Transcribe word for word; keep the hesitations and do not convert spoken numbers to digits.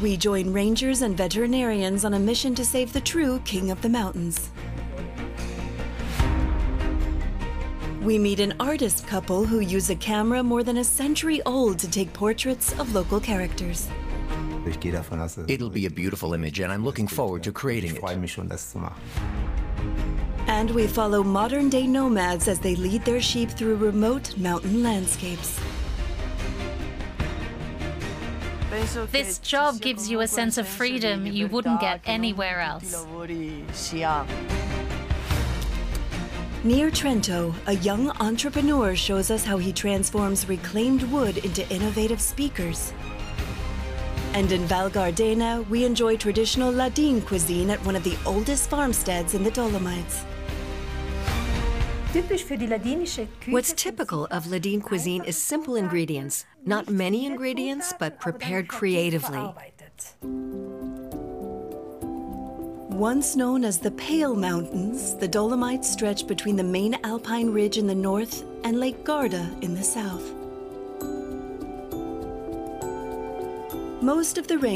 we join rangers and veterinarians on a mission to save the true King of the Mountains. We meet an artist couple who use a camera more than a century old to take portraits of local characters. It'll be a beautiful image, and I'm looking forward to creating it. And we follow modern-day nomads as they lead their sheep through remote mountain landscapes. This job gives you a sense of freedom you wouldn't get anywhere else. Near Trento, a young entrepreneur shows us how he transforms reclaimed wood into innovative speakers. And in Val Gardena, we enjoy traditional Ladine cuisine at one of the oldest farmsteads in the Dolomites. What's typical of Ladine cuisine is simple ingredients. Not many ingredients, but prepared creatively. Once known as the Pale Mountains, the Dolomites stretch between the main Alpine ridge in the north and Lake Garda in the south. Most of the range